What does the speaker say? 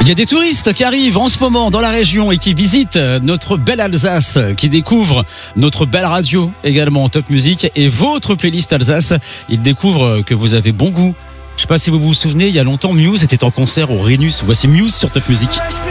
Il y a des touristes qui arrivent en ce moment dans la région et qui visitent notre belle Alsace, qui découvrent notre belle radio également Top Music et votre playlist Alsace. Ils découvrent que vous avez bon goût. Je sais pas si vous vous souvenez, il y a longtemps, Muse était en concert au Rhenus. Voici Muse sur Top Music.